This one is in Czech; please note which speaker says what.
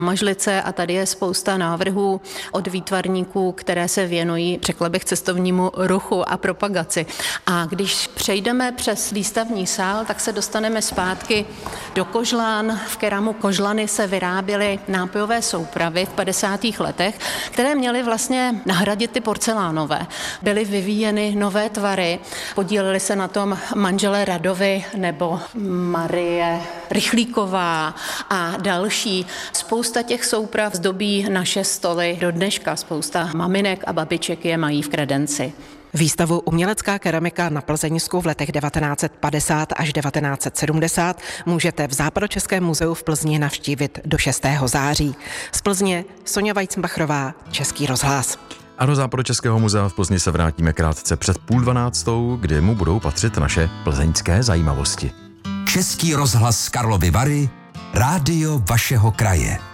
Speaker 1: Mažlice a tady je spousta návrhů od výtvarníků, které se věnují, řekla bych, cestovnímu ruchu a propagaci. A když přejdeme přes výstavní sál, tak se dostaneme zpátky do Kožlán. V Keramu Kožlany se vyráběly nápojové soupravy v 50. letech, které měly vlastně nahradit ty porcelánové. Byly vyvíjeny nové tvary, podíleli se na tom manželé Radovi nebo Marie Rychlíková a další. Spousta těch souprav zdobí naše stoly do dneška. Spousta maminek a babiček je mají v kredenci.
Speaker 2: Výstavu Umělecká keramika na Plzeňsku v letech 1950 až 1970 můžete v Západočeském muzeu v Plzni navštívit do 6. září. Z Plzně Sonja Weizbachrová, Český rozhlas.
Speaker 3: A do Západočeského muzea v Plzni se vrátíme krátce před 11:30, kdy mu budou patřit naše plzeňské zajímavosti.
Speaker 4: Český rozhlas Karlovy Vary, rádio vašeho kraje.